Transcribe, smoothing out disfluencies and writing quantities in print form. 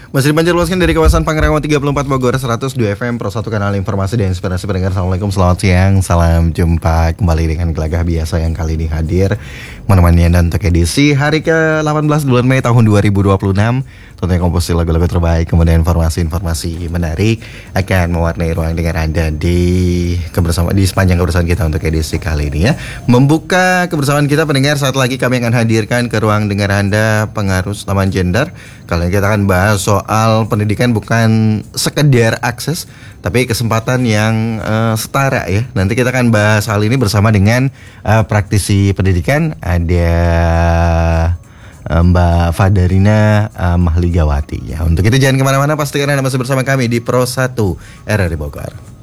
Masih dipancarluaskan dari kawasan Pangrango 34 Bogor 102 FM Pro 1 kanal informasi dan inspirasi pendengar. Assalamualaikum, selamat siang. Salam jumpa kembali dengan Gelagah Biasa yang kali ini hadir menemani Anda untuk edisi hari ke-18 bulan Mei tahun 2026. Tentunya komposisi lagu-lagu terbaik, kemudian informasi-informasi menarik akan mewarnai ruang dengar Anda di sepanjang kebersamaan kita untuk edisi kali ini ya. Membuka kebersamaan kita pendengar, saat lagi kami akan hadirkan ke ruang dengar Anda pengaruh laman gender. Kali ini kita akan bahas soal pendidikan bukan sekedar akses, tapi kesempatan yang setara ya. Nanti kita akan bahas hal ini bersama dengan praktisi pendidikan. Ada Mbak Fadarina Mahligawati ya. Untuk itu jangan kemana-mana, pastikan Anda masih bersama kami di Pro 1 RRI Bogor.